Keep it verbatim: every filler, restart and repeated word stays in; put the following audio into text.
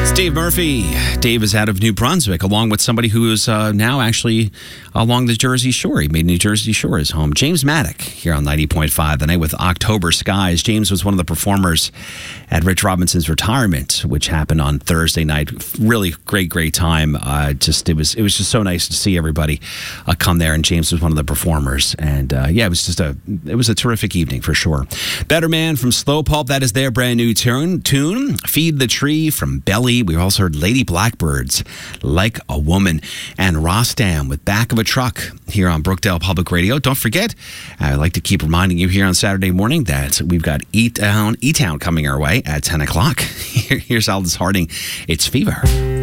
Dave Murphy. Dave is out of New Brunswick, along with somebody who is uh, now actually along the Jersey Shore. He made New Jersey Shore his home. James Maddock here on ninety point five, the night with October Skies. James was one of the performers at Rich Robinson's retirement, which happened on Thursday night. Really great, great time. Uh, just it was it was just so nice to see everybody uh, come there, and James was one of the performers. And uh, yeah, it was just a it was a terrific evening for sure. Better Man from Slow Pulp, that is their brand new tune. Tune Feed the Tree from Belly. We also heard Lady Blackbird's Like a Woman, and Rostam with Back of a Truck here on Brookdale Public Radio. Don't forget, I'd like to keep reminding you here on Saturday morning that we've got E-Town, E-Town coming our way at ten o'clock. Here's Aldous Harding. It's Fever.